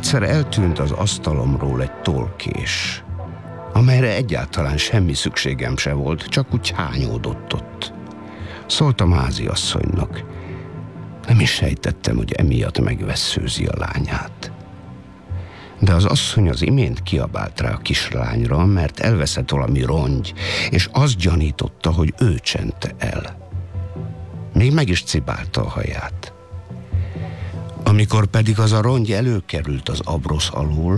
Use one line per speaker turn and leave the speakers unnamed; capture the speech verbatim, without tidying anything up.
Egyszer eltűnt az asztalomról egy tollkés, amelyre egyáltalán semmi szükségem se volt, csak úgy hányódott ott. Szóltam háziasszonynak. Nem is sejtettem, hogy emiatt megvesszőzi a lányát. De az asszony az imént kiabált rá a kislányra, mert elveszett valami rongy, és azt gyanította, hogy ő csente el. Még meg is cibálta a haját. Amikor pedig az a rongy előkerült az abrosz alól,